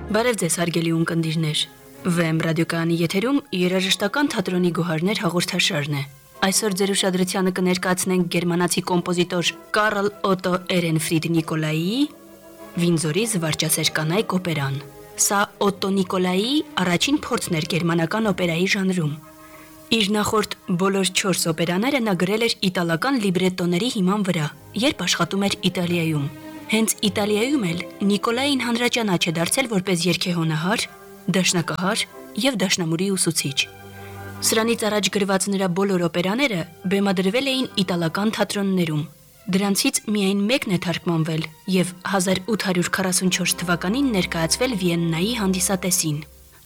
Բարև ձեզ հարգելի ունկնդիրներ։ VM ռադիոկայանի եթերում երաժշտական թատրոնի գոհարներ հաղորդաշարն է։ Այսօր ձեր ուշադրությանը կներկայացնենք գերմանացի կոմպոզիտոր Կարլ Օտո Էրենֆրիդ Նիկոլայիի Վինձորի զվարճասեր կանայք օպերան։ Սա Օտո Նիկոլայիի առաջին փորձն էր գերմանական օպերայի ժանրում։ Իր նախորդ բոլոր 4 օպերաները նա գրել էր իտալական լիբրետոների հիման վրա, երբ աշխատում էր Իտալիայում։ Հենց Իտալիայում էլ Նիկոլային հանրաճանաչ է դարձել որպես երգեհոնահար, դաշնակահար եւ դաշնամուրի ուսուցիչ։ Սրանից առաջ գրված նրա բոլոր օպերաները բեմադրվել էին իտալական թատրոններում։ Դրանցից միայն մեկն է թարգմանվել եւ 1844 թվականին ներկայացվել Վիեննայի հանդիսատեսին։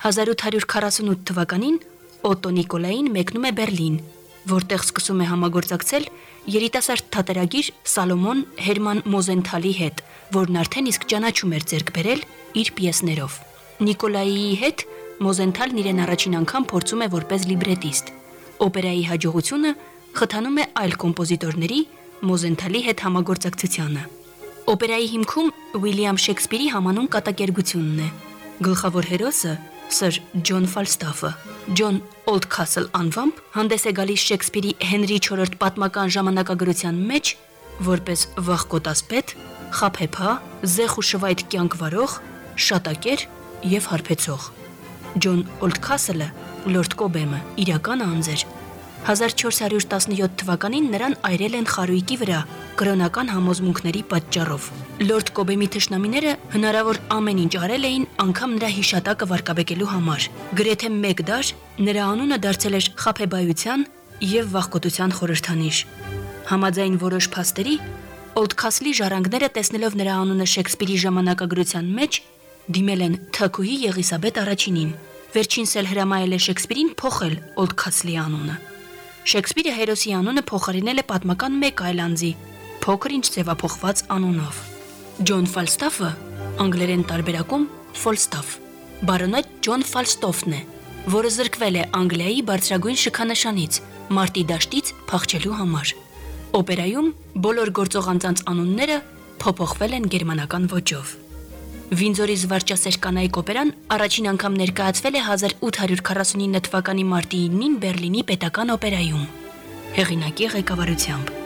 1848 թվականին Օտո Նիկոլային մեկնում է Բերլին, որտեղ սկսում է համագործակցել երիտասարդ թատերագիր Սալոմոն Հերման Մոզենթալի հետ, որն արդեն իսկ ճանաչում էր ձեռք բերել իր պիեսներով։ Նիկոլայիի հետ Մոզենթալն իրեն առաջին անգամ փորձում է որպես լիբրետիստ։ Օպերայի հաջողությունը խթանում է այլ կոմպոզիտորների Մոզենթալի հետ համագործակցությանը։ Օպերայի հիմքում Ուիլյամ Շեքսպիրի համանուն կատակերգությունն է։ Գլխավոր հերոսը Սր Ջոն Ֆալստաֆը, Ջոն Օլդքասլ անվամբ հանդես է գալիս Շեքսպիրի Հենրի IV պատմական ժամանակագրության մեջ որպես վախկոտասպետ, խաբեբա, զեղ ու շվայտ կյանք վարող, շատակեր եւ հարբեցող։ Ջոն Օլդքասլը Լորդ Կոբեմը իրական անձ էր։ 1417 թվականին նրան այրել են խարույկի վրա կրոնական համոզմունքների պատճառով։ Լորդ Կոբեմի թշնամիները հնարավոր ամեն ինչ արել էին անգամ նրա հիշատակը վարկաբեկելու համար։ Գրեթե մեկ դար նրա անունը դարձել էր խաբեբայության եւ վախկոտության խորհրդանիշ։ Համաձայն որոշ փաստերի Օլդքասլի ժառանգները տեսնելով նրա անունը Շեքսպիրի ժամանակագրության մեջ դիմել են Թագուհի Եղիսաբեթ առաջինին։ Վերջինս էլ հրամայել է Շեքսպիրին փոխել Օլդքասլի անունը։ Շեքսպիրը հերոսի անունը փոխարինել է պատմական մեկ այլ անձի, փոքր ինչ ձևափոխված անունով։ Ջոն Ֆալստաֆը անգլերեն տարբերակում Ֆոլստաֆ, բարոնետ Ջոն Ֆալստոֆն է, որը զրկվել է Անգլիայի բարձրագույն շքանշանից մարտի դաշտից փախչելու համար։ Օպերայում բոլոր գործող անձանց անունները փոփոխվել են գերմանական ոճով։ Վինձորի զվարճասեր կանայք օպերան առաջին անգամ ներկայացվել է 1849 թվականի մարտի 9-ին Բերլինի պետական օպերայում։ Հեղինակի ղեկավարությամբ։